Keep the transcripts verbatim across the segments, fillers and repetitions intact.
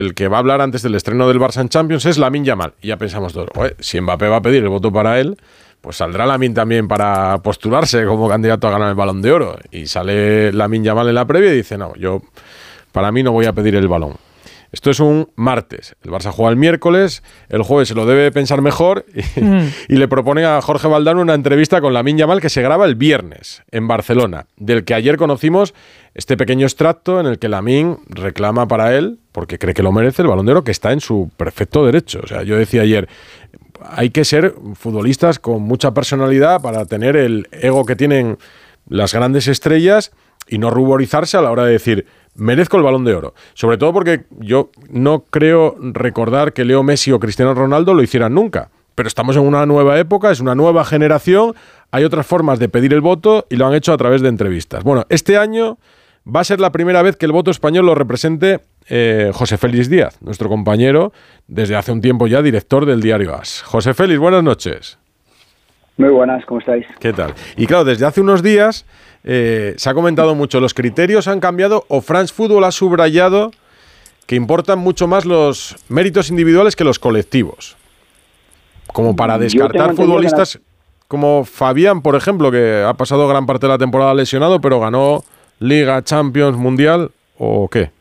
el que va a hablar antes del estreno del Barça en Champions es Lamine Yamal. Y ya pensamos todos, oye, si Mbappé va a pedir el voto para él, pues saldrá Lamine también para postularse como candidato a ganar el Balón de Oro. Y sale Lamine Yamal en la previa y dice, no, yo para mí no voy a pedir el balón. Esto es un martes. El Barça juega el miércoles, el jueves se lo debe pensar mejor y, mm. y le propone a Jorge Valdano una entrevista con Lamine Yamal que se graba el viernes en Barcelona, del que ayer conocimos este pequeño extracto en el que Lamine reclama para él, porque cree que lo merece, el Balón de Oro, que está en su perfecto derecho. O sea, yo decía ayer, hay que ser futbolistas con mucha personalidad para tener el ego que tienen las grandes estrellas y no ruborizarse a la hora de decir, merezco el Balón de Oro. Sobre todo porque yo no creo recordar que Leo Messi o Cristiano Ronaldo lo hicieran nunca. Pero estamos en una nueva época, es una nueva generación, hay otras formas de pedir el voto y lo han hecho a través de entrevistas. Bueno, este año va a ser la primera vez que el voto español lo represente eh, José Félix Díaz, nuestro compañero, desde hace un tiempo ya director del diario AS. José Félix, buenas noches. Muy buenas, ¿cómo estáis? ¿Qué tal? Y claro, desde hace unos días eh, se ha comentado mucho, los criterios han cambiado o France Football ha subrayado que importan mucho más los méritos individuales que los colectivos. Como para descartar futbolistas la... como Fabián, por ejemplo, que ha pasado gran parte de la temporada lesionado, pero ganó Liga, Champions, Mundial, ¿o qué?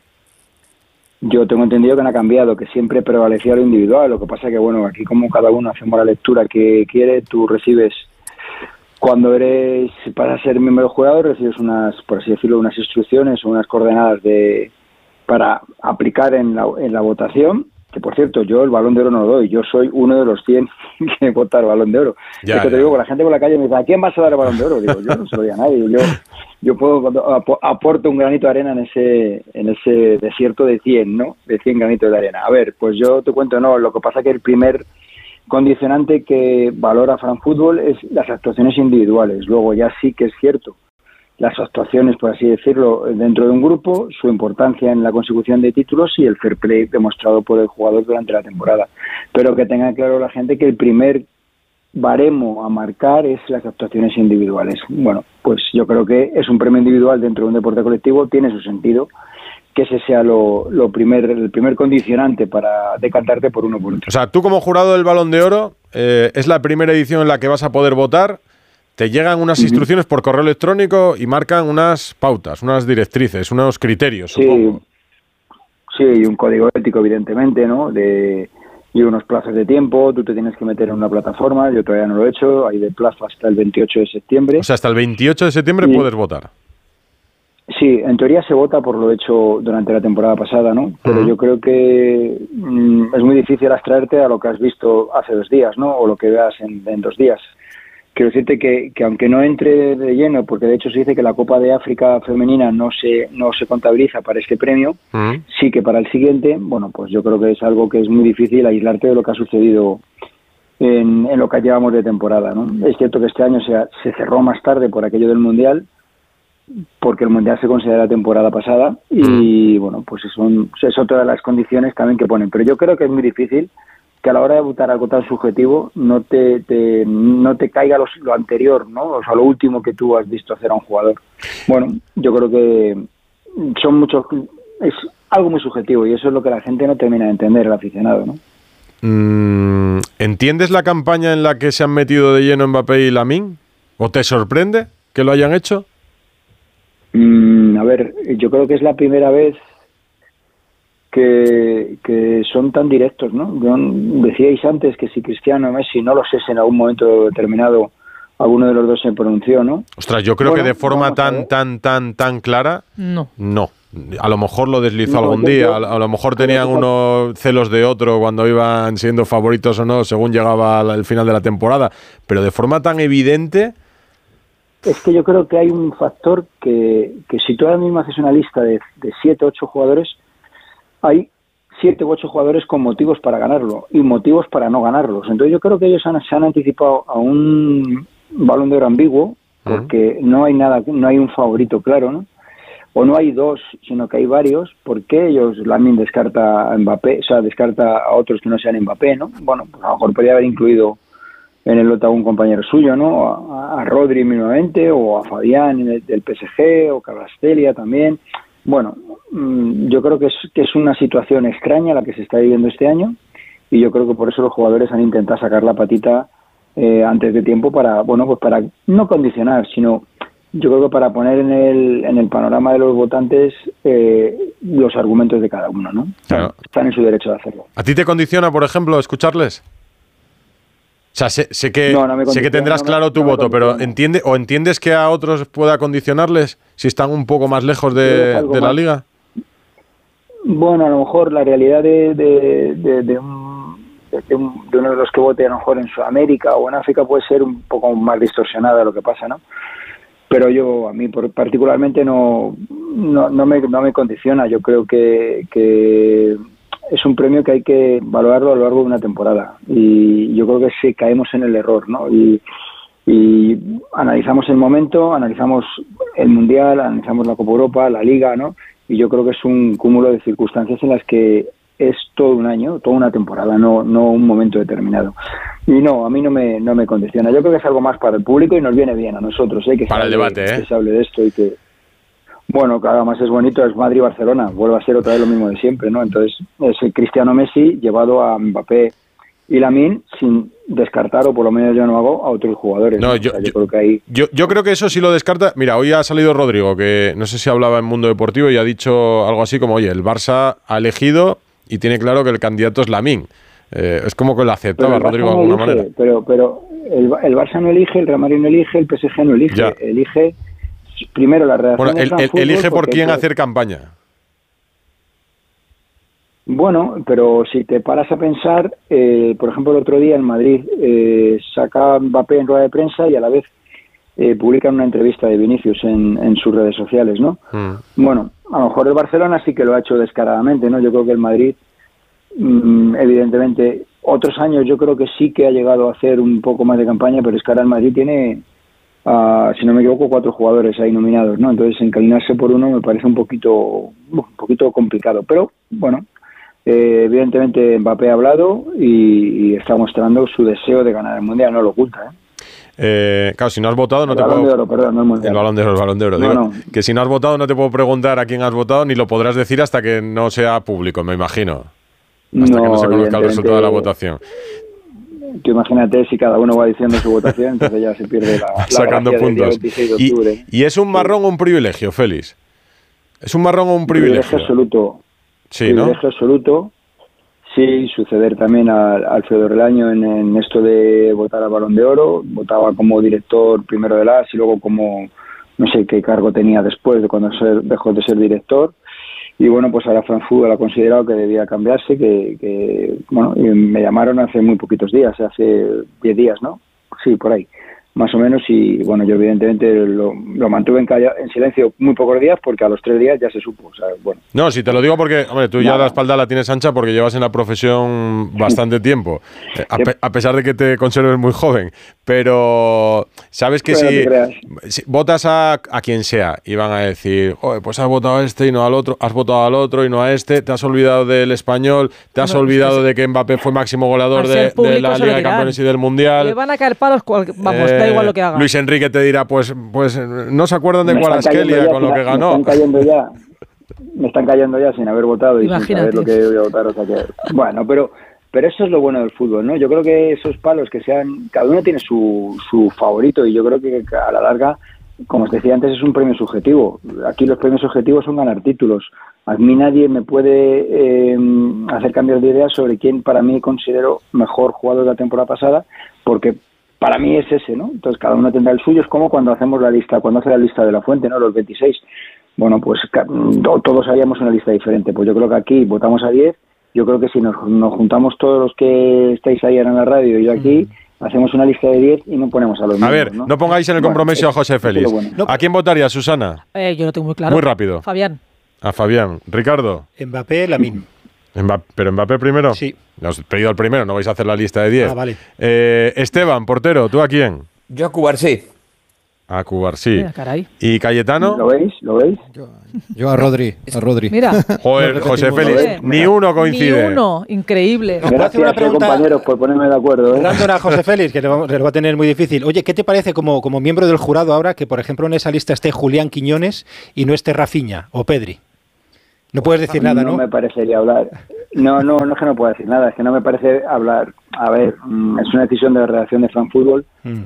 Yo tengo entendido que no ha cambiado, que siempre prevalecía lo individual. Lo que pasa es que, bueno, aquí como cada uno hacemos la lectura que quiere, tú recibes, cuando eres, para ser miembro del jurado, recibes unas, por así decirlo, unas instrucciones o unas coordenadas de para aplicar en la, en la votación. Que, por cierto, yo el Balón de Oro no lo doy. Yo soy uno de los cien que vota el Balón de Oro. Ya, es que te ya. digo, la gente por la calle me dice, ¿a quién vas a dar el Balón de Oro? Digo, yo no se lo doy a nadie. Yo, yo puedo ap- aporto un granito de arena en ese en ese desierto de cien, ¿no? De cien granitos de arena. A ver, pues yo te cuento, no. Lo que pasa es que el primer condicionante que valora France Football es las actuaciones individuales. Luego ya sí que es cierto las actuaciones, por así decirlo, dentro de un grupo, su importancia en la consecución de títulos y el fair play demostrado por el jugador durante la temporada. Pero que tenga claro la gente que el primer baremo a marcar es las actuaciones individuales. Bueno, pues yo creo que es un premio individual dentro de un deporte colectivo, tiene su sentido que ese sea lo, lo primer, el primer condicionante para decantarte por uno por otro. O sea, tú como jurado del Balón de Oro, eh, es la primera edición en la que vas a poder votar. Te llegan unas instrucciones por correo electrónico y marcan unas pautas, unas directrices, unos criterios, sí, supongo. Sí, y un código ético, evidentemente, ¿no? De, y unos plazos de tiempo. Tú te tienes que meter en una plataforma. Yo todavía no lo he hecho. Hay de plazo hasta el veintiocho de septiembre. O sea, hasta el veintiocho de septiembre y puedes votar. Sí, en teoría se vota por lo hecho durante la temporada pasada, ¿no? Pero uh-huh. yo creo que mmm, es muy difícil abstraerte a lo que has visto hace dos días, ¿no? O lo que veas en, en dos días. Quiero decirte que, que aunque no entre de lleno, porque de hecho se dice que la Copa de África femenina no se no se contabiliza para este premio, uh-huh. sí que para el siguiente, bueno, pues yo creo que es algo que es muy difícil aislarte de lo que ha sucedido en, en lo que llevamos de temporada, ¿no? Es cierto que este año se, se cerró más tarde por aquello del Mundial, porque el Mundial se considera la temporada pasada y, uh-huh. bueno, pues son, es otra de las condiciones también que ponen. Pero yo creo que es muy difícil que a la hora de votar algo tan subjetivo no te, te no te caiga los, lo anterior, ¿no? O sea, lo último que tú has visto hacer a un jugador. Bueno, yo creo que son muchos, es algo muy subjetivo y eso es lo que la gente no termina de entender, el aficionado, ¿no? Mm, ¿entiendes la campaña en la que se han metido de lleno Mbappé y Lamine? ¿O te sorprende que lo hayan hecho? Mm, a ver, yo creo que es la primera vez Que, que son tan directos, ¿no? Yo, decíais antes que si Cristiano o Messi, no lo sé si en algún momento determinado alguno de los dos se pronunció, ¿no? Ostras, yo creo bueno, que de forma tan, tan, tan, tan clara, no. No. A lo mejor lo deslizó no, algún día, a lo mejor tenían unos celos de otro cuando iban siendo favoritos o no, según llegaba el final de la temporada, pero de forma tan evidente... Es que yo creo que hay un factor que, que si tú ahora mismo haces una lista de, de siete, ocho jugadores, hay siete u ocho jugadores con motivos para ganarlo y motivos para no ganarlos. Entonces yo creo que ellos han, se han anticipado a un Balón de Oro ambiguo porque uh-huh. no hay nada, no hay un favorito claro, ¿no? O no hay dos, sino que hay varios. ¿Por qué ellos, Lamine descarta a Mbappé, o sea, descarta a otros que no sean Mbappé, ¿no? Bueno, pues a lo mejor podría haber incluido en el lote a un compañero suyo, ¿no? A, a Rodri mínimamente, o a Fabián del P S G, o Kvaratskhelia también. Bueno, yo creo que es, que es una situación extraña la que se está viviendo este año y yo creo que por eso los jugadores han intentado sacar la patita eh, antes de tiempo para, bueno, pues para no condicionar, sino yo creo que para poner en el, en el panorama de los votantes eh, los argumentos de cada uno, ¿no? Claro. Están en su derecho de hacerlo. ¿A ti te condiciona, por ejemplo, escucharles? O sea, sé, sé que no, no sé que tendrás no claro me, tu no voto, pero entiende o entiendes que a otros pueda condicionarles si están un poco más lejos de, de la más. liga. Bueno, a lo mejor la realidad de, de, de, de, un, de, un, de uno de los que vote a lo mejor en Sudamérica o en África puede ser un poco más distorsionada de lo que pasa, ¿no? Pero yo, a mí particularmente no, no, no, me, no me condiciona. Yo creo que, que es un premio que hay que valorarlo a lo largo de una temporada. Y yo creo que sí caemos en el error, ¿no? Y, y analizamos el momento, analizamos el Mundial, analizamos la Copa Europa, la Liga, ¿no? Y yo creo que es un cúmulo de circunstancias en las que es todo un año, toda una temporada, no, no un momento determinado. Y no, a mí no me, no me condiciona. Yo creo que es algo más para el público y nos viene bien a nosotros, ¿eh? Que para el debate, ¿eh? Que se hable de esto y que... Bueno, que además es bonito, es Madrid-Barcelona, vuelve a ser otra vez lo mismo de siempre, ¿no? Entonces, es el Cristiano Messi llevado a Mbappé y Lamine sin descartar, o por lo menos yo no hago, a otros jugadores. No, ¿no? yo, o sea, yo, yo, creo que ahí... yo, yo creo que eso sí lo descarta. Mira, hoy ha salido Rodrigo, que no sé si hablaba en Mundo Deportivo y ha dicho algo así como, oye, el Barça ha elegido y tiene claro que el candidato es Lamine. Eh, es como que lo aceptaba Rodrigo de alguna no elige, manera. Pero, pero el, el Barça no elige, el Real Madrid no elige, el P S G no elige. Ya. Elige primero la redacción. Bueno, el, el, elige por quién hacer campaña. Bueno, pero si te paras a pensar, eh, por ejemplo, el otro día en Madrid eh, saca Mbappé en rueda de prensa y a la vez eh, publican una entrevista de Vinicius en, en sus redes sociales, ¿no? Mm. Bueno, a lo mejor el Barcelona sí que lo ha hecho descaradamente, ¿no? Yo creo que el Madrid, mmm, evidentemente, otros años yo creo que sí que ha llegado a hacer un poco más de campaña, pero es que ahora el Madrid tiene, uh, si no me equivoco, cuatro jugadores ahí nominados, ¿no? Entonces, inclinarse por uno me parece un poquito, un poquito complicado, pero bueno. Eh, evidentemente Mbappé ha hablado y, y está mostrando su deseo de ganar el Mundial, no lo oculta, ¿eh? Eh, claro, si no has votado no el te balón puedo... de oro, perdón, no el Mundial. El balón de oro, el balón de oro. No, Digo, no. Que si no has votado no te puedo preguntar a quién has votado ni lo podrás decir hasta que no sea público, me imagino. Hasta no, que no se conozca el resultado de la votación. Tú imagínate si cada uno va diciendo su votación, entonces ya se pierde la, la sacando puntos. veintiséis de octubre. Y, y es un marrón o un privilegio, Félix. ¿Es un marrón o un privilegio? Privilegio absoluto. Sí, privilegio ¿no? absoluto. Sí, suceder también a Alfredo Relaño en, en esto de votar al Balón de Oro. Votaba como director primero del A S y luego como, no sé qué cargo tenía después de cuando ser, dejó de ser director. Y bueno, pues ahora Fran Fútbol ha considerado que debía cambiarse, que, que bueno, y me llamaron hace muy poquitos días, hace diez días, ¿no? Sí, por ahí, más o menos, y bueno, yo evidentemente lo, lo mantuve en, calla, en silencio muy pocos días porque a los tres días ya se supo, o sea, bueno. No, si te lo digo porque, hombre, tú ya Nada. la espalda la tienes ancha porque llevas en la profesión bastante tiempo, a, pe a pesar de que te conserves muy joven, pero sabes que si, si votas a, a quien sea y van a decir, oye, pues has votado a este y no al otro, has votado al otro y no a este, te has olvidado del Español, te has no, olvidado es que de que Mbappé fue máximo goleador de, de la Liga de Campeones y del Mundial. Le van a caer palos, vamos, eh, da igual lo que haga. Luis Enrique te dirá, pues, pues no se acuerdan de Kvaratskhelia con lo que ganó. Me están cayendo ya, me están cayendo ya sin haber votado y Imagínate. sin saber lo que voy a votar. O sea que, bueno, pero, pero eso es lo bueno del fútbol, ¿no? Yo creo que esos palos que sean, cada uno tiene su, su favorito y yo creo que a la larga, como os decía antes, es un premio subjetivo. Aquí los premios subjetivos son ganar títulos. A mí nadie me puede eh, hacer cambios de ideas sobre quién para mí considero mejor jugador de la temporada pasada, porque para mí es ese, ¿no? Entonces cada uno tendrá el suyo. Es como cuando hacemos la lista, cuando hace la lista de la fuente, ¿no? Los veintiséis. Bueno, pues todos haríamos una lista diferente. Pues yo creo que aquí votamos a diez. Yo creo que si nos, nos juntamos todos los que estáis ahí en la radio y yo aquí, mm. hacemos una lista de diez y no ponemos a los mismos. A ver, ¿no? no pongáis en el compromiso bueno, a José Félix. Bueno. ¿A quién votaría, Susana? Eh, yo lo tengo muy claro. Muy rápido. Fabián. A Fabián. Ricardo. Mbappé, Lamine. Mbappé, ¿Pero Mbappé primero? Sí. Os he pedido el primero, no vais a hacer la lista de diez. Ah, vale. Eh, Esteban, portero, ¿tú a quién? Yo a Cubarsí. A Cubarsí. Mira, caray. ¿Y Cayetano? ¿Lo veis? ¿Lo veis? Yo, yo a Rodri. A Rodri. Mira. Joder, José Félix, ni uno coincide. Ni uno, increíble. Gracias, hacer una pregunta, compañeros, por ponerme de acuerdo. ¿eh? Random a José Félix, que lo, lo va a tener muy difícil. Oye, ¿qué te parece como, como miembro del jurado ahora que, por ejemplo, en esa lista esté Julián Quiñones y no esté Rafinha o Pedri? No puedes decir nada, ¿no? No me parecería hablar. No, no, no es que no pueda decir nada, es que no me parece hablar. A ver, es una decisión de la redacción de France Football.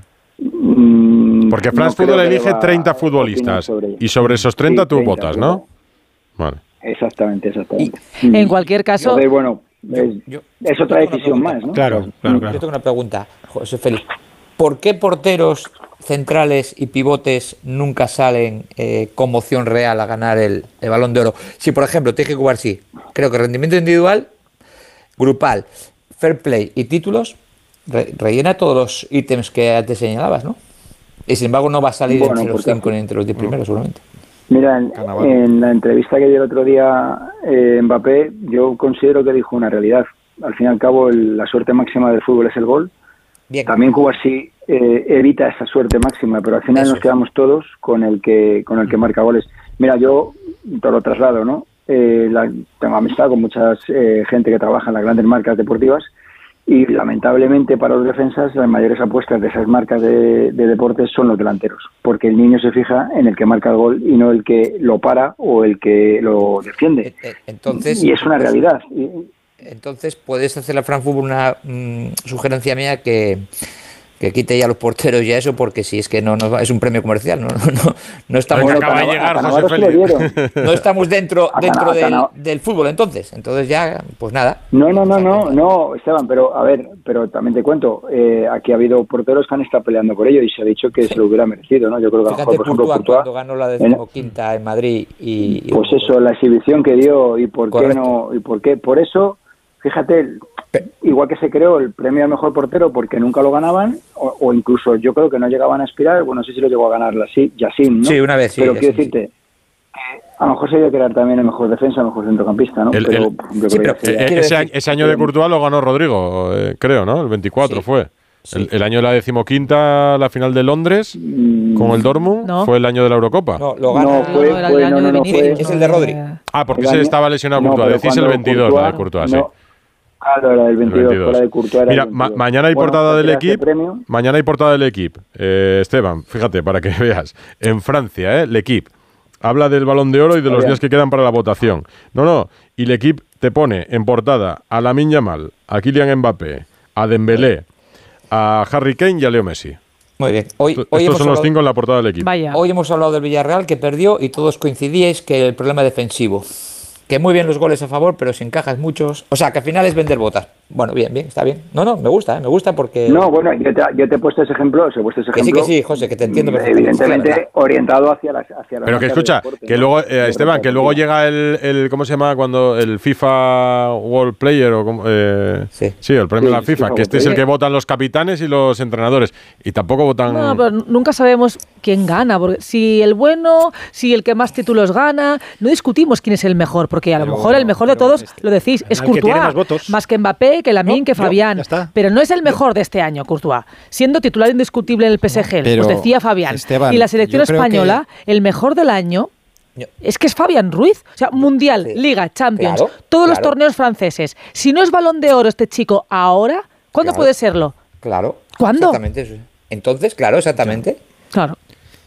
Mm. Porque France no Football elige treinta futbolistas sobre y sobre esos treinta sí, tú treinta, votas, ¿no? Vale. Exactamente, exactamente. Y, en cualquier caso... Entonces, bueno, es, yo, yo, es otra decisión más, ¿no? Claro, claro, claro. Yo tengo una pregunta, José Félix. ¿Por qué porteros centrales y pivotes nunca salen eh, con opción real a ganar el, el Balón de Oro? Si, por ejemplo, tienes que jugar, sí, creo que rendimiento individual, grupal, fair play y títulos, re, rellena todos los ítems que antes señalabas, ¿no? Y sin embargo no va a salir bueno, entre los cinco ni entre los diez primeros, seguramente. Mira, en, en la entrevista que dio el otro día eh, Mbappé, yo considero que dijo una realidad. Al fin y al cabo, el, la suerte máxima del fútbol es el gol. Bien. También Cuba sí eh, evita esa suerte máxima, pero al final Eso. nos quedamos todos con el que con el que marca goles. Mira, yo te lo traslado, ¿no? Eh, la, tengo amistad con mucha eh, gente que trabaja en las grandes marcas deportivas y lamentablemente para los defensas las mayores apuestas de esas marcas de, de deportes son los delanteros, porque el niño se fija en el que marca el gol y no el que lo para o el que lo defiende. Entonces, y es una realidad. Entonces, puedes hacer a France Football una mmm, sugerencia mía que, que quite ya los porteros y eso, porque si es que no, no es un premio comercial, no, no, no, no estamos bueno, acaba de llegar José Félix. No estamos dentro dentro del, del fútbol, entonces, entonces ya, pues nada. No, no, no, no, no, Esteban, pero a ver, pero también te cuento, eh, aquí ha habido porteros que han estado peleando por ello y se ha dicho que sí. se lo hubiera merecido, ¿no? Yo creo que Fíjate, a lo mejor, por ejemplo, Courtois, Courtois, cuando ganó la decimoquinta en Madrid y, y pues eso, la exhibición que dio y por Correcto. qué no y por qué, por eso. Fíjate, igual que se creó el premio al mejor portero porque nunca lo ganaban, o, o incluso yo creo que no llegaban a aspirar, bueno, no sé si lo llegó a ganar Yassin, ¿no? Sí, una vez, sí. Pero Yassin, quiero decirte, sí. a lo mejor se iba a crear también el mejor defensa, el mejor centrocampista, ¿no? El, pero, el, yo sí, creo pero que ese, ese año de Courtois lo ganó Rodrigo, eh, creo, ¿no? El veinticuatro sí. fue. Sí. El, el año de la decimoquinta, la final de Londres, mm, con el Dortmund, ¿no? Fue el año de la Eurocopa. No, lo ganó. No, fue, no, fue, no, no, no, fue, es el de Rodri. Ah, porque se estaba lesionado no, Courtois. Decís el veintidós, Courtois, la de Courtois, no, sí. Claro, era el veintidós, el veintidós. Fuera de Courtois. Mira, ma mañana hay bueno, portada del equipo. Mañana hay portada del equipo. Eh, Esteban, fíjate, para que veas. En Francia, ¿eh? L'Equipe habla del Balón de Oro y de los Bien. días que quedan para la votación. No, no. Y L'Equipe te pone en portada a Lamine Yamal, a Kylian Mbappé, a Dembélé, a Harry Kane y a Leo Messi. Muy bien. Hoy, Estos hoy son los hablado, cinco en la portada del equipo. Vaya. Hoy hemos hablado del Villarreal que perdió y todos coincidíais que el problema defensivo. Que muy bien los goles a favor, pero si encajas muchos... O sea, que al final es vender botas. Bueno, bien, bien, está bien. No, no, me gusta, ¿eh? Me gusta porque... No, bueno, yo te, yo te he puesto ese ejemplo, os he puesto ese que ejemplo... sí, que sí, José, que te entiendo perfectamente. Evidentemente orientado hacia las... Hacia las pero que escucha, deporte, que ¿no? luego, eh, Esteban, que luego llega el, el... ¿Cómo se llama? Cuando el FIFA World Player o... como, eh, sí. sí, el premio sí, de la FIFA, FIFA que este es el que votan los capitanes y los entrenadores. Y tampoco votan... No, pero nunca sabemos quién gana, porque si el bueno, si el que más títulos gana... No discutimos quién es el mejor, porque a lo pero, mejor el mejor de todos, este, lo decís, es Courtois, más, más que Mbappé, que Lamine, no, que Fabián, no, pero no es el mejor de este año, Courtois, siendo titular indiscutible en el P S G, pero, pues decía Fabián, Esteban, y la selección española, que... el mejor del año, es que es Fabián Ruiz, o sea, Mundial, sí. Liga, Champions, claro, todos claro. los torneos franceses, si no es Balón de Oro este chico ahora, ¿cuándo claro. puede serlo? Claro, ¿cuándo? Exactamente, entonces, claro, exactamente. Claro.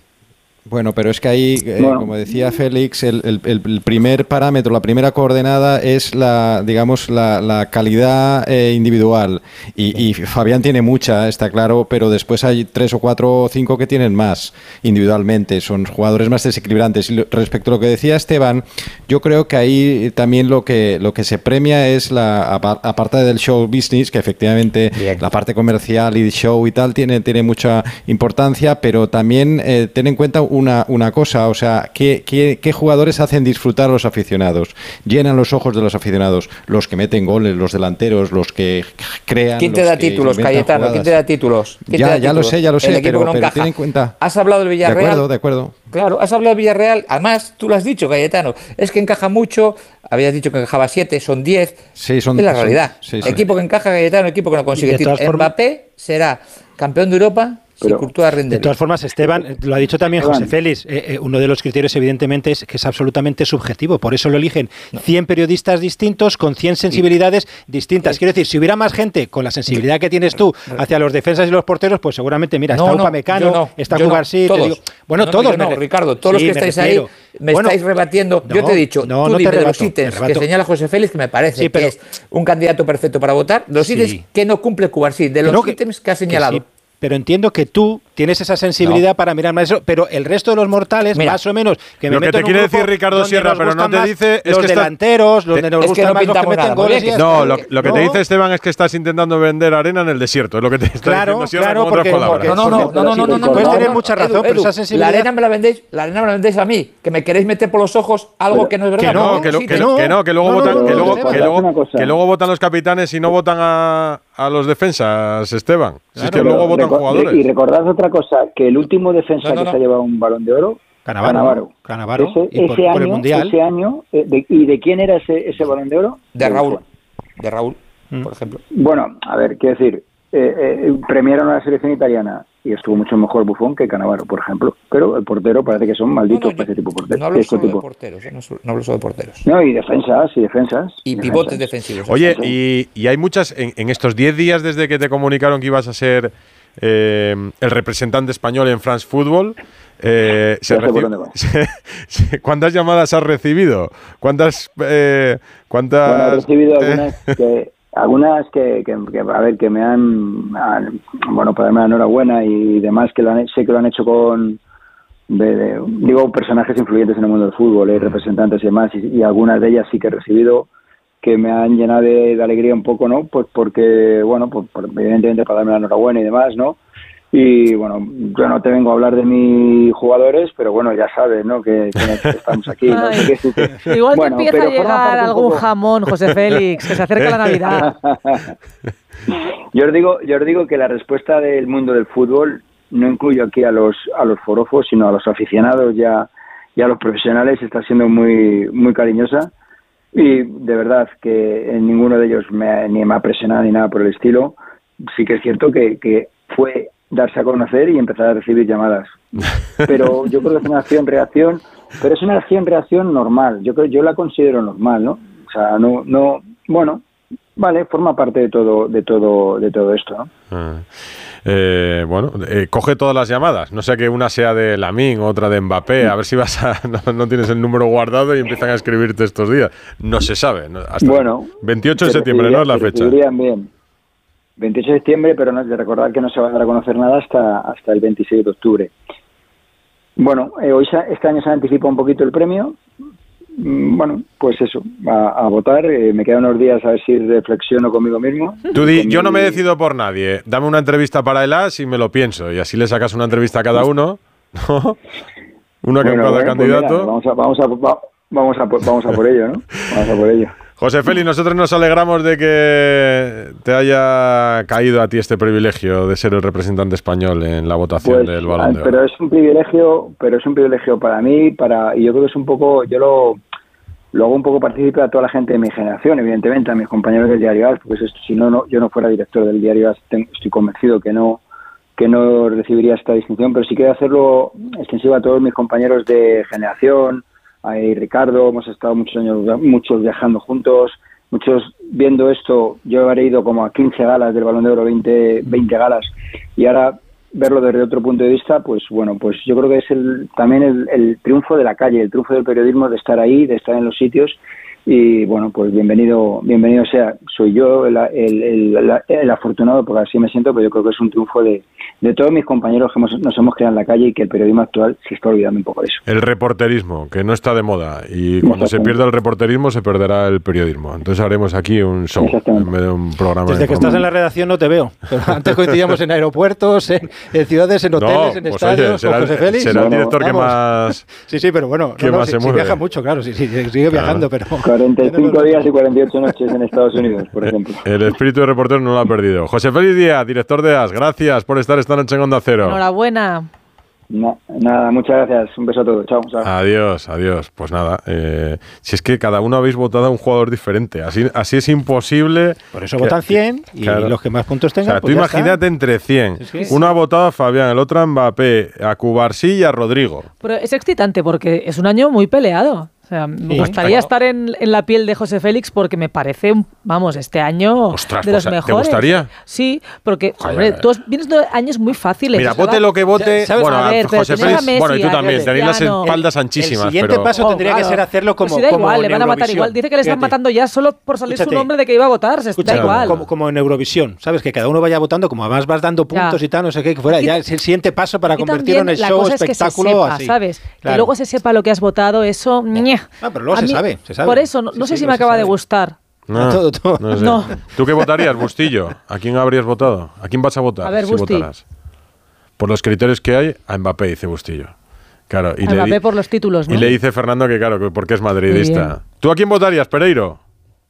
Bueno, pero es que ahí, eh, bueno. como decía Félix, el, el, el primer parámetro, la primera coordenada es la, digamos, la, la calidad eh, individual. Y, y Fabián tiene mucha, está claro, pero después hay tres o cuatro o cinco que tienen más individualmente. Son jugadores más desequilibrantes. Y respecto a lo que decía Esteban, yo creo que ahí también lo que lo que se premia es la aparte del show business, que efectivamente Bien. la parte comercial y show y tal tiene tiene mucha importancia, pero también eh, ten en cuenta Una, una cosa, o sea, ¿qué, qué, ¿qué jugadores hacen disfrutar a los aficionados? Llenan los ojos de los aficionados, los que meten goles, los delanteros, los que crean. ¿Quién te da títulos, Cayetano? Jugadas. ¿Quién te da títulos? Ya, da ya títulos? lo sé, ya lo sé, pero, no pero ten en cuenta. Has hablado del Villarreal. De acuerdo, de acuerdo. Claro, has hablado del Villarreal. Además, tú lo has dicho, Cayetano. Es que encaja mucho. Habías dicho que encajaba siete, son diez. Sí, son, es la realidad. Son, sí, sí. Equipo que encaja, Cayetano, equipo que no consigue títulos. Mbappé será campeón de Europa Pero, si Courtois rinde de todas formas, Esteban, lo ha dicho también José Félix, eh, eh, uno de los criterios evidentemente es que es absolutamente subjetivo, por eso lo eligen cien periodistas distintos con cien sensibilidades distintas. Quiero decir, si hubiera más gente con la sensibilidad que tienes tú hacia los defensas y los porteros, pues seguramente, mira, está no, Upamecano, no, está Cubarsí, no, te digo, bueno, no, todos. No, me, Ricardo, todos sí, los que estáis refiero. ahí me bueno, estáis rebatiendo. No, yo te he dicho, no, tú no dime te de rebato, los ítems que señala José Félix, que me parece sí, pero, que es un candidato perfecto para votar, los sí. ítems que no cumple Cubarsí, de los no, que, ítems que ha señalado. Que sí. Pero entiendo que tú tienes esa sensibilidad no. para mirar más eso, pero el resto de los mortales, Mira, más o menos, que me lo que meto te quiere decir Ricardo Sierra, pero no te dice es los que delanteros, los de nos es gustan que no más los que meten goles. Bien, no, lo, lo que no. te dice Esteban es que estás intentando vender arena en el desierto, es lo que te está claro, diciendo Sierra claro, con porque, otras palabras. No, no, no, no, no, no, no, no, puedes no, tener no, mucha Edu, razón, Edu, pero esa sensibilidad. La arena me la vendéis, la arena me la vendéis a mí, que me queréis meter por los ojos algo pero, que no es verdad. Que no, que, lo, que, no, que no, que luego no, votan, no, que luego, no, que luego, que luego votan los capitanes y no votan a, a los defensas, Esteban. Claro, si es que luego votan jugadores. Y recordad otra cosa, que el último defensa no, no, que no. se ha llevado un Balón de Oro, Canavaro, Canavaro, ese, y por, ese, por año, el Mundial. ese año, eh, de, ¿y de quién era ese, ese Balón de Oro? De Raúl, de Raúl, mm. por ejemplo. Bueno, a ver, quiero decir, eh, eh, premiaron a la selección italiana y estuvo mucho mejor Buffon que Canavaro, por ejemplo, pero el portero parece que son malditos no, no, para ese tipo de porteros. No hablo este solo tipo. de porteros, no, no hablo solo de porteros. No, y defensas, y defensas. Y, y pivotes defensivos. Oye, y, y hay muchas, en, en estos diez días desde que te comunicaron que ibas a ser eh, el representante español en France Football, eh, se reci- se, ¿cuántas llamadas has recibido? ¿Cuántas? Eh, ¿cuántas bueno, he recibido algunas que... Algunas que, que, que, a ver, que me han, han bueno, para darme la enhorabuena y demás, que lo han, sé que lo han hecho con, de, de, digo, personajes influyentes en el mundo del fútbol, eh, representantes y demás, y, y algunas de ellas sí que he recibido que me han llenado de, de alegría un poco, ¿no? Pues porque, bueno, pues, por, evidentemente para darme la enhorabuena y demás, ¿no? Y bueno, yo no te vengo a hablar de mis jugadores, pero bueno, ya sabes, ¿no? Que, que estamos aquí. ¿no? Ay, que, que, igual bueno, te empieza a llegar algún poco... jamón, José Félix, que se acerca la Navidad. yo os digo, yo os digo que la respuesta del mundo del fútbol no incluyo aquí a los a los forofos, sino a los aficionados y a, y a los profesionales, está siendo muy muy cariñosa y de verdad que en ninguno de ellos me, ni me ha presionado ni nada por el estilo. Sí que es cierto que, que fue darse a conocer y empezar a recibir llamadas. Pero yo creo que es una acción-reacción, pero es una acción-reacción normal. Yo creo, yo la considero normal, ¿no? O sea, no, no, bueno, vale, forma parte de todo, de todo, de todo esto, ¿no? Ah. Eh, bueno, eh, coge todas las llamadas. No sé que una sea de Lamine, otra de Mbappé. A ver si vas a no, no tienes el número guardado y empiezan a escribirte estos días. No se sabe. ¿no? Hasta bueno, veintiocho de septiembre, ¿no? Es la fecha. Bien. veintiocho de septiembre, pero no es de recordar que no se va a dar a conocer nada hasta hasta el veintiséis de octubre. Bueno, eh, hoy se, este año se anticipa un poquito el premio. Mm, bueno, pues eso, a, a votar. Eh, me quedan unos días a ver si reflexiono conmigo mismo. Tú di, con yo mi... no me decido por nadie. Dame una entrevista para el A S y me lo pienso. Y así le sacas una entrevista a cada uno. ¿No? Una que bueno, cada bueno, candidato. Pues mira, vamos, a, vamos, a, va, vamos, a, vamos a por ello, ¿no? Vamos a por ello. José Félix, nosotros nos alegramos de que te haya caído a ti este privilegio de ser el representante español en la votación pues, del Balón de Oro. Pero es un privilegio, pero es un privilegio para mí, para y yo creo que es un poco, yo lo, lo hago un poco partícipe a toda la gente de mi generación, evidentemente, a mis compañeros del Diario A S, porque si no, no, yo no fuera director del Diario A S, tengo, estoy convencido que no que no recibiría esta distinción, pero sí quiero hacerlo extensivo a todos mis compañeros de generación. Ahí Ricardo, hemos estado muchos años, muchos viajando juntos, muchos viendo esto. Yo habré ido como a quince galas del Balón de Oro, veinte, veinte galas, y ahora verlo desde otro punto de vista, pues bueno, pues yo creo que es el, también el, el triunfo de la calle, el triunfo del periodismo, de estar ahí, de estar en los sitios. Y bueno, pues bienvenido bienvenido sea. Soy yo el, el, el, el afortunado, porque así me siento, pero yo creo que es un triunfo de, de todos mis compañeros que hemos, nos hemos creado en la calle y que el periodismo actual se está olvidando un poco de eso. El reporterismo, que no está de moda. Y cuando se pierda el reporterismo, se perderá el periodismo. Entonces haremos aquí un show en vez de un programa. Desde de que estás en la redacción no te veo. Pero antes coincidíamos en aeropuertos, en, en ciudades, en hoteles, no, en pues estadios, oye, será, con José Félix. Será el bueno, director vamos. que más... Sí, sí, pero bueno, que no, no, más sí, se sí mueve. viaja mucho, claro, sí, sí, sigue viajando, pero... cuarenta y cinco días y cuarenta y ocho noches en Estados Unidos, por ejemplo. El espíritu de reportero no lo ha perdido. José Félix Díaz, director de A S, gracias por estar esta noche en Onda Cero. Enhorabuena. No, nada, muchas gracias. Un beso a todos. Chao. chao. Adiós, adiós. Pues nada, eh, si es que cada uno habéis votado a un jugador diferente, así, así es imposible. Por eso que, votan cien y claro, los que más puntos tengan. O sea, pues tú imagínate está. entre cien. Es que uno sí. ha votado a Fabián, el otro a Mbappé, a Cubarsí y a Rodrigo. Pero es excitante porque es un año muy peleado. O sea, me sí, gustaría claro. estar en, en la piel de José Félix porque me parece, vamos, este año Ostras, de los pues, mejores. ¿Te gustaría? Sí, porque, hombre, tú vienes de años muy fáciles. Mira, vote lo que vote. ¿Sabes? Bueno, a ver, José Félix, Messi, bueno, y tú también, tenéis las espaldas el, anchísimas. El siguiente pero... paso oh, tendría claro. que ser hacerlo como pues si da como igual, en le van a matar igual. Dice que le están Fíjate. matando ya solo por salir Escúchate. su nombre de que iba a votar, se Escucha, da igual. Como, como en Eurovisión, ¿sabes? Que cada uno vaya votando, como además vas dando puntos ya. y tal, no sé qué, que fuera. Ya es el siguiente paso para convertirlo en el show, espectáculo, así. ¿Sabes? Claro. Que luego se sepa lo que has votado, eso... Ah, pero luego se sabe, se sabe. Por eso, no, sí, no sé sí, si me acaba de gustar. No, todo, todo. No sé. No. ¿Tú qué votarías, Bustillo? ¿A quién habrías votado? ¿A quién vas a votar? A ver, si Busti. votaras. Por los criterios que hay, a Mbappé, dice Bustillo. Claro, y a Mbappé le, por los títulos, ¿no? Y le dice Fernando que claro, que porque es madridista. ¿Tú a quién votarías, Pereiro?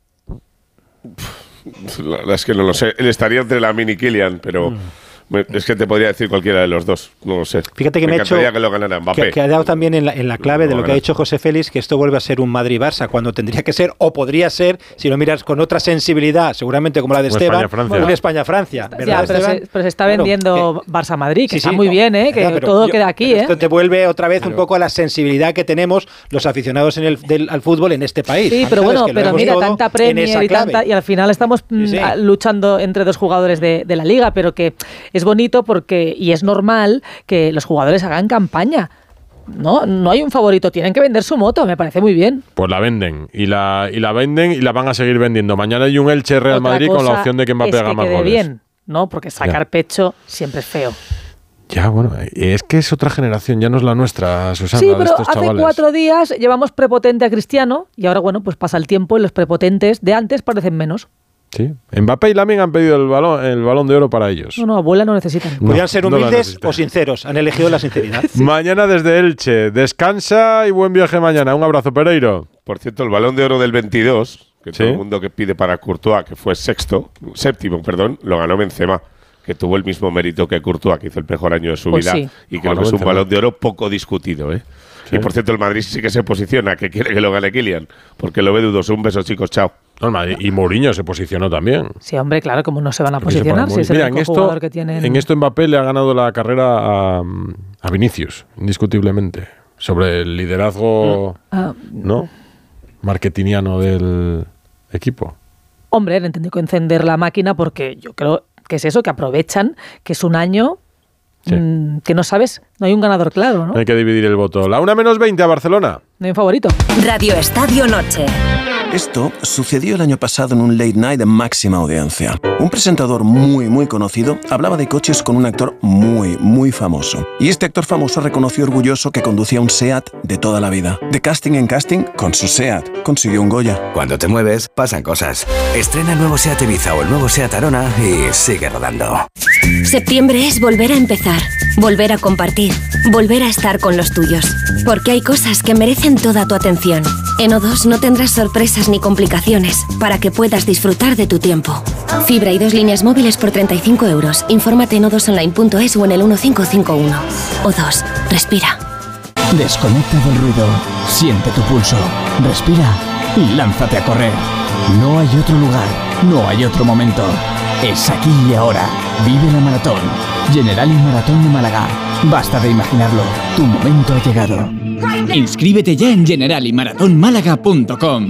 La verdad es que no lo sé. Él estaría entre Lamine y Kylian, pero... Mm. Es que te podría decir cualquiera de los dos, no lo sé. Fíjate que me, me ha hecho que lo ganara Mbappé. Que, que ha dado también en la, en la clave no, de lo que ha dicho José Félix, que esto vuelve a ser un Madrid-Barça, cuando tendría que ser, o podría ser, si lo miras con otra sensibilidad, seguramente como la de como Esteban, España-Francia. un España-Francia. ¿Verdad, ya, pero, Esteban? se, pero se está claro, vendiendo que, Barça-Madrid, que sí, está sí, muy no, bien, ¿eh? Que ya, todo yo, queda aquí, ¿eh? Esto te vuelve otra vez claro. un poco a la sensibilidad que tenemos los aficionados en el, del, al fútbol en este país. Sí, pero bueno, pero mira, tanta Premier y tanta, y al final estamos sí, sí. luchando entre dos jugadores de, de la Liga, pero que es bonito porque y es normal que los jugadores hagan campaña. No, no hay un favorito, tienen que vender su moto, me parece muy bien. Pues la venden, y la, y la venden y la van a seguir vendiendo. Mañana hay un Elche Real Otra Madrid con la opción de que Mbappé es haga que más quede goles. Bien, ¿no? Porque sacar ya. pecho siempre es feo. Ya, bueno, es que es otra generación, ya no es la nuestra, Susana, sí, pero de estos hace chavales. cuatro días llevamos prepotente a Cristiano y ahora, bueno, pues pasa el tiempo y los prepotentes de antes parecen menos. Sí, Mbappé y Lamine han pedido el balón, el balón de oro para ellos. No, no, abuela no necesitan. No, Podrían ser humildes no o sinceros, han elegido la sinceridad. Sí. Mañana desde Elche, descansa y buen viaje mañana. Un abrazo, Pereiro. Por cierto, el balón de oro del veintidós, que ¿Sí? todo el mundo que pide para Courtois, que fue sexto, séptimo, perdón, lo ganó Benzema, que tuvo el mismo mérito que Courtois, que hizo el mejor año de su pues vida, sí. y creo que es un balón de oro poco discutido, ¿eh? Sí. Y por cierto, el Madrid sí que se posiciona, que quiere que lo gane Kylian, porque lo ve dudoso. Un beso, chicos, chao. No, y Mourinho se posicionó también. Sí, hombre, claro, como no se van a posicionar si es Mira, el en esto, jugador que tienen. En esto Mbappé le ha ganado la carrera a, a Vinicius, indiscutiblemente, sobre el liderazgo ah, no marketingiano del equipo. Hombre, han entendido que encender la máquina porque yo creo que es eso, que aprovechan que es un año sí. mmm, que no sabes, no hay un ganador claro, ¿no? Hay que dividir el voto. La una menos veinte a Barcelona. No hay un favorito. Radio Estadio Noche. Esto sucedió el año pasado en un late night de máxima audiencia. Un presentador muy, muy conocido hablaba de coches con un actor muy, muy famoso. Y este actor famoso reconoció orgulloso que conducía un SEAT de toda la vida. De casting en casting, con su SEAT, consiguió un Goya. Cuando te mueves, pasan cosas. Estrena el nuevo SEAT Ibiza o el nuevo SEAT Arona y sigue rodando. Septiembre es volver a empezar, volver a compartir, volver a estar con los tuyos. Porque hay cosas que merecen toda tu atención. En O dos no tendrás sorpresas ni complicaciones para que puedas disfrutar de tu tiempo. Fibra y dos líneas móviles por treinta y cinco euros. Infórmate en o dos online punto es o en el uno cinco cinco uno. O dos, respira. Desconecta del ruido, siente tu pulso, respira y lánzate a correr. No hay otro lugar, no hay otro momento. Es aquí y ahora. Vive la maratón. Generali Maratón de Málaga. Basta de imaginarlo. Tu momento ha llegado. Inscríbete ya en generali maratón málaga punto com.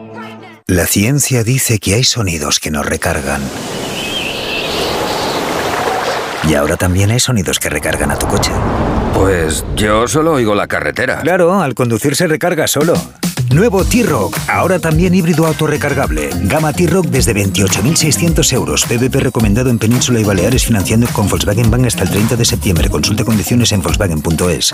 La ciencia dice que hay sonidos que nos recargan. Y ahora también hay sonidos que recargan a tu coche. Pues yo solo oigo la carretera. Claro, al conducir se recarga solo. Nuevo T-Rock, ahora también híbrido autorrecargable. Gama T-Rock desde veintiocho mil seiscientos euros. P V P recomendado en Península y Baleares, financiando con Volkswagen Bank hasta el treinta de septiembre. Consulte condiciones en volkswagen punto es.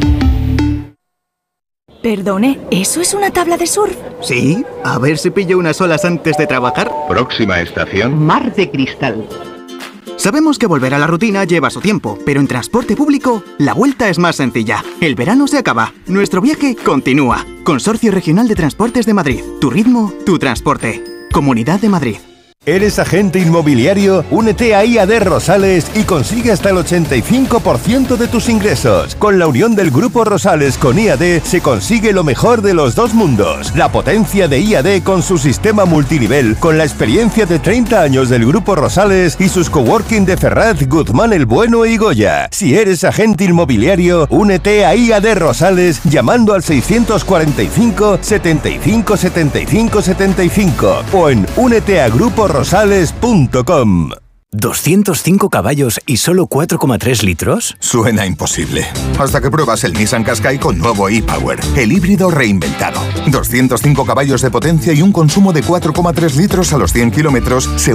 Perdone, ¿eso es una tabla de surf? Sí, a ver si pillo unas olas antes de trabajar. Próxima estación. Mar de Cristal. Sabemos que volver a la rutina lleva su tiempo, pero en transporte público la vuelta es más sencilla. El verano se acaba, nuestro viaje continúa. Consorcio Regional de Transportes de Madrid. Tu ritmo, tu transporte. Comunidad de Madrid. ¿Eres agente inmobiliario? Únete a I A D Rosales y consigue hasta el ochenta y cinco por ciento de tus ingresos. Con la unión del Grupo Rosales con I A D se consigue lo mejor de los dos mundos. La potencia de I A D con su sistema multinivel, con la experiencia de treinta años del Grupo Rosales y sus coworking de Ferraz, Guzmán el Bueno y Goya. Si eres agente inmobiliario, únete a I A D Rosales llamando al seiscientos cuarenta y cinco, setenta y cinco, setenta y cinco, setenta y cinco o en únete a grupo rosales punto com. ¿doscientos cinco caballos y solo cuatro coma tres litros? Suena imposible. Hasta que pruebas el Nissan Qashqai con nuevo e-Power, el híbrido reinventado. doscientos cinco caballos de potencia y un consumo de cuatro coma tres litros a los cien kilómetros.